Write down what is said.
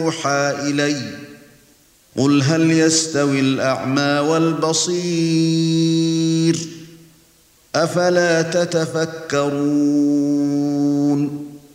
يوحى إلي قل هل يستوي الأعمى والبصير أفلا تتفكرون